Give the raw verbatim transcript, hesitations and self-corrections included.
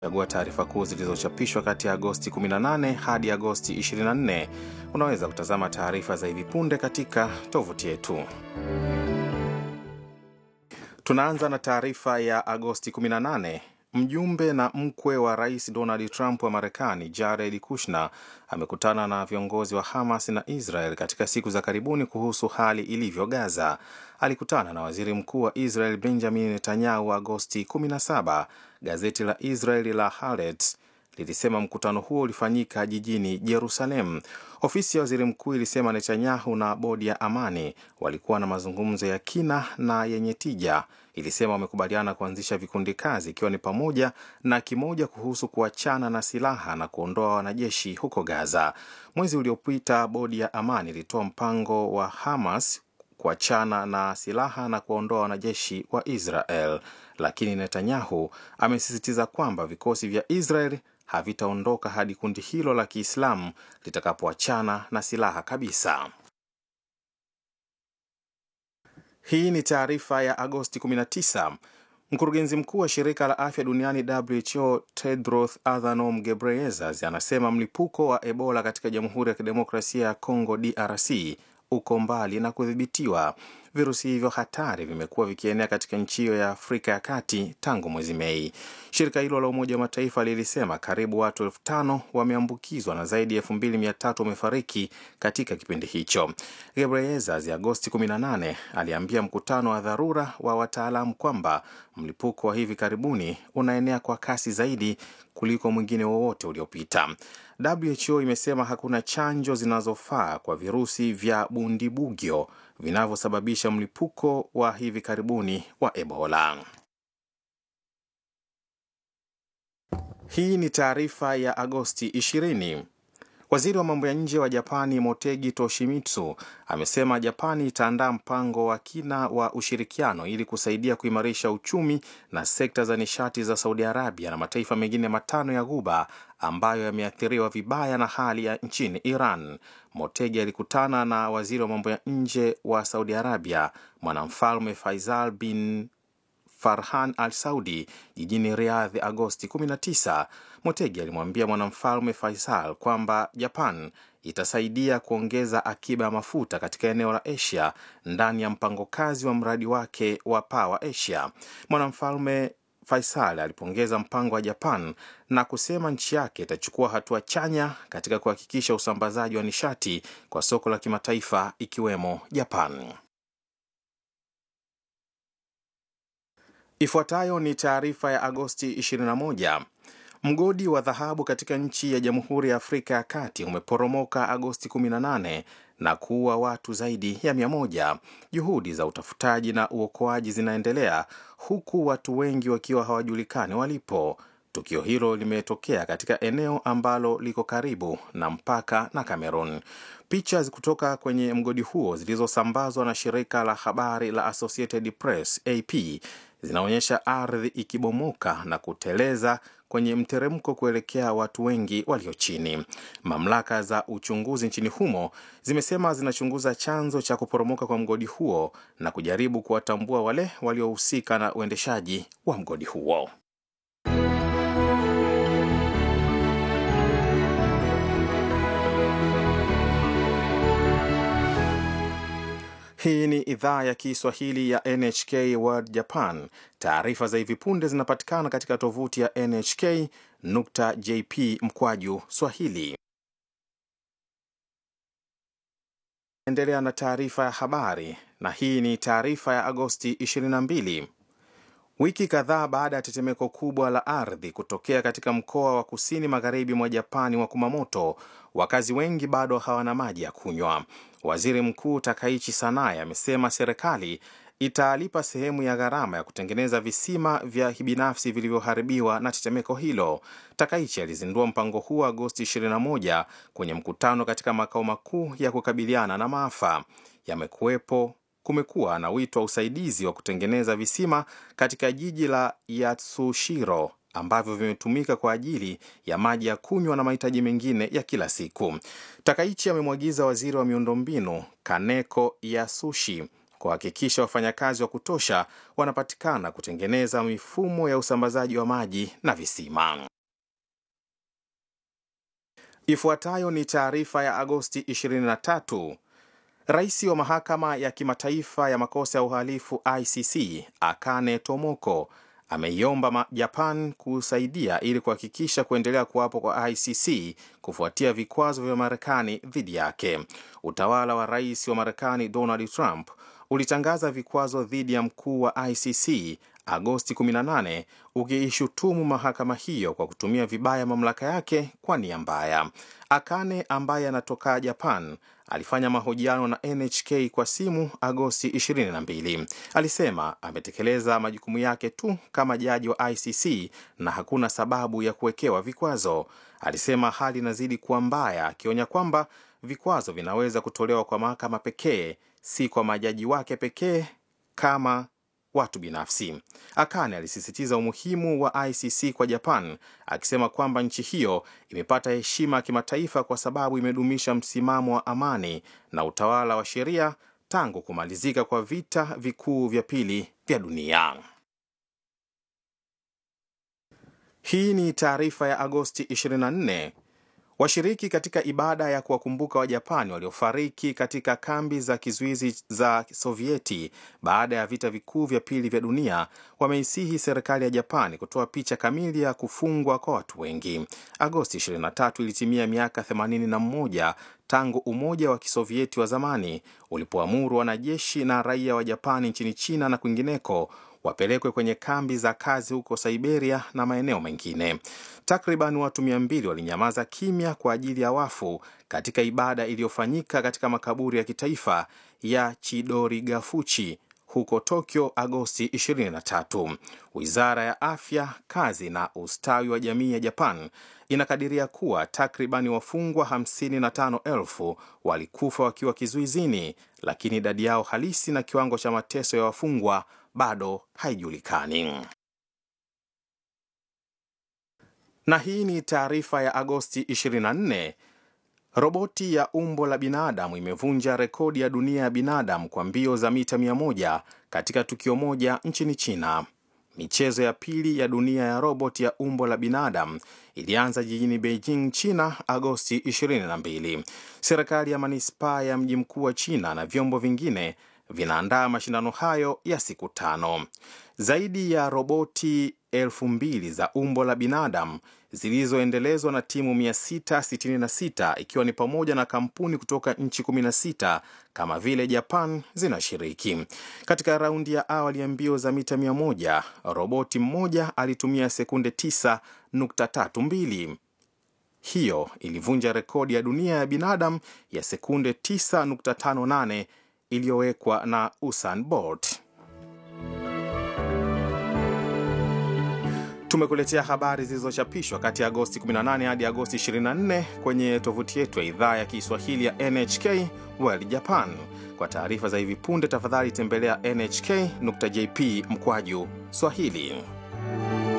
Chagua taarifa kuu zilizochapishwa kati ya Agosti kumi na nane hadi Agosti ishirini na nne. Unaweza kutazama taarifa za hivi punde katika tovuti yetu. Tunaanza na taarifa ya Agosti kumi na nane. Mjumbe na mkwe wa Rais Donald Trump wa Marekani, Jared Kushner, amekutana na viongozi wa Hamas na Israel katika siku za karibuni kuhusu hali ilivyo Gaza. Alikutana na Waziri Mkuu wa Israel Benjamin Netanyahu Agosti kumi na saba. Gazeti la Israeli la Haaretz lilisema mkutano huo ulifanyika jijini Jerusalem. Ofisi ya Waziri Mkuu ilisema Netanyahu na bodi ya amani walikuwa na mazungumzo ya kina na yenye tija. Ilisema wamekubaliana kuanzisha vikundi kazi, ikiwa ni pamoja na kimoja kuhusu kuachana na silaha na kuondoa wanajeshi huko Gaza. Mwezi uliopita bodi ya amani ilitoa mpango wa Hamas kuachana na silaha na kuondoa wanajeshi wa Israel, lakini Netanyahu amesisitiza kwamba vikosi vya Israel havitaondoka hadi kundi hilo la Kiislamu litakapoachana na silaha kabisa. Hii ni taarifa ya Agosti kumi na tisa. Mkurugenzi mkuu wa shirika la afya duniani W H O Tedros Adhanom Ghebreyesus anasema mlipuko wa Ebola katika Jamhuri ya Kidemokrasia ya Kongo D R C uko mbali na kudhibitiwa. Virusi hivyo hatari vimekuwa vikienea katika nchi hiyo ya Afrika ya Kati tangu mwezi Mei. Shirika hilo la Umoja wa Mataifa lilisema karibu watu elfu tano wameambukizwa na zaidi ya elfu mbili mia tatu wamefariki katika kipindi hicho. Ghebreyesus Agosti kumi na nane aliambia mkutano wa dharura wa wataalamu kwamba mlipuko wa hivi karibuni unaenea kwa kasi zaidi kuliko mwingine wowote uliopita. W H O imesema hakuna chanjo zinazofaa kwa virusi vya Bundibugyo vinavyosababisha mlipuko wa hivi karibuni wa Ebola. Hii ni taarifa ya Agosti ishirini. Waziri wa mambo ya nje wa Japani Motegi Toshimitsu amesema Japani itaandaa mpango wa kina wa ushirikiano ili kusaidia kuimarisha uchumi na sekta za nishati za Saudi Arabia na mataifa mengine matano ya Ghuba ambayo yameathiriwa vibaya na hali ya nchini Iran. Motegi alikutana na waziri wa mambo ya nje wa Saudi Arabia, Mwanamfalme Faisal bin Farhan Al Saudi jijini Riyadh Agosti kumi na tisa. Motegi alimwambia Mwanamfalme Faisal kwamba Japan itasaidia kuongeza akiba ya mafuta katika eneo la Asia ndani ya mpango kazi wa mradi wake wa Power Asia. Mwanamfalme Faisal alipongeza mpango wa Japan na kusema nchi yake itachukua hatua chanya katika kuhakikisha usambazaji wa nishati kwa soko la kimataifa ikiwemo Japan. Ifuatayo ni taarifa ya Agosti ishirini na moja. Mgodi wa dhahabu katika nchi ya Jamhuri ya Afrika ya Kati umeporomoka Agosti kumi na nane na kuua watu zaidi ya mia moja. Juhudi za utafutaji na uokoaji zinaendelea huku watu wengi wakiwa hawajulikani walipo. Tukio hilo limetokea katika eneo ambalo liko karibu na mpaka na Cameroon. Picha kutoka kwenye mgodi huo zilizosambazwa na shirika la habari la Associated Press A P zinaonyesha ardhi ikibomoka na kuteleza kwenye mteremko kuelekea watu wengi walio chini. Mamlaka za uchunguzi nchini humo zimesema zinachunguza chanzo cha kuporomoka kwa mgodi huo na kujaribu kuwatambua wale waliohusika na uendeshaji wa mgodi huo. Hii ni idhaa ya Kiswahili ya N H K World Japan. Taarifa za hivi punde zinapatikana katika tovuti ya N H K nukta J P mkwaju Swahili. Endelea na taarifa ya habari, na hii ni taarifa ya Agosti ishirini na mbili. Wiki kadhaa baada ya tetemeko kubwa la ardhi kutokea katika mkoa wa kusini magharibi mwa Japani wa Kumamoto, wakazi wengi bado hawana maji ya kunywa. Waziri Mkuu Takaichi Sanae amesema serikali italipa sehemu ya gharama ya kutengeneza visima vya binafsi vilivyoharibiwa na tetemeko hilo. Takaichi alizindua mpango huo Agosti ishirini na moja kwenye mkutano katika makao makuu ya kukabiliana na maafa. Yamekuwepo Kumekuwa na wito wa usaidizi wa kutengeneza visima katika jiji la Yatsushiro ambavyo vimetumika kwa ajili ya maji ya kunywa na mahitaji mengine ya kila siku. Takaichi amemwagiza waziri wa miundombinu Kaneko Yasushi kuhakikisha wafanyakazi wa kutosha wanapatikana kutengeneza mifumo ya usambazaji wa maji na visima. Ifuatayo ni taarifa ya Agosti ishirini na tatu. Rais wa mahakama ya kimataifa ya makosa ya uhalifu I C C, Akane Tomoko, ameiomba Japan kusaidia ili kuhakikisha kuendelea kuwapo kwa I C C kufuatia vikwazo vya Marekani dhidi yake. Utawala wa rais wa Marekani Donald Trump ulitangaza vikwazo dhidi ya mkuu wa I C C Agosti kumi na nane, ukiishutumu mahakama hiyo kwa kutumia vibaya mamlaka yake kwa nia mbaya. Akane, ambaye anatoka Japan, alifanya mahojiano na N H K kwa simu Agosti ishirini na mbili. Alisema ametekeleza majukumu yake tu kama jaji wa I C C na hakuna sababu ya kuwekewa vikwazo. Alisema hali inazidi kuwa mbaya, akionya kwamba vikwazo vinaweza kutolewa kwa mahakama pekee, si kwa majaji wake pekee kama watu binafsi. Akane alisisitiza umuhimu wa I C C kwa Japan, akisema kwamba nchi hiyo imepata heshima ya kimataifa kwa sababu imedumisha msimamo wa amani na utawala wa sheria tangu kumalizika kwa vita vikuu vya pili vya dunia. Hii ni taarifa ya Agosti ishirini na nne. Washiriki katika ibada ya kuwakumbuka wa Japani waliofariki katika kambi za kizuizi za Sovieti baada ya vita vikuu vya pili vya dunia wameisihi serikali ya Japani kutoa picha kamili ya kufungwa kwa watu wengi. Agosti ishirini na tatu ilitimia miaka themanini na moja tangu Umoja wa Kisovieti wa zamani ulipoamuru wanajeshi na raia wa Japani nchini China na kwingineko wapelekwe kwenye kambi za kazi huko Siberia na maeneo mengine. Takriban watu mia mbili walinyamaza kimya kwa ajili ya wafu katika ibada iliyofanyika katika makaburi ya kitaifa ya Chidorigafuchi huko Tokyo Agosti ishirini na tatu. Wizara ya Afya, Kazi na Ustawi wa Jamii ya Japan inakadiria kuwa takriban wafungwa hamsini na tano elfu walikufa wakiwa kizuizini, lakini idadi yao halisi na kiwango cha mateso ya wafungwa bado haijulikani. Na hii ni taarifa ya Agosti ishirini na nne. Roboti ya umbo la binadamu imevunja rekodi ya dunia ya binadamu kwa mbio za mita mia moja katika tukio moja nchini China. Michezo ya pili ya dunia ya roboti ya umbo la binadamu ilianza jijini Beijing, China, Agosti ishirini na mbili. Serikali ya manispaa ya mji mkuu wa China na vyombo vingine vinaandaa mashindano hayo ya siku tano. Zaidi ya roboti elfu mbili za umbo la binadamu zilizoendelezwa na timu mia sita sitini na sita ikiwa ni pamoja na kampuni kutoka nchi kumi na sita kama vile Japan zinashiriki. Katika raundi ya awali ya mbio za mita mia moja, roboti mmoja alitumia sekunde tisa nukta tatu mbili. Hiyo ilivunja rekodi ya dunia ya binadamu ya sekunde tisa nukta tano nane iliyowekwa na Usain Bolt. Tumekuletea habari zilizochapishwa kati ya Agosti kumi na nane hadi Agosti ishirini na nne kwenye tovuti yetu ya idhaa ya Kiswahili ya N H K World Japan. Kwa taarifa za hivi punde, tafadhali tembelea N H K dot J P mkwaju Swahili.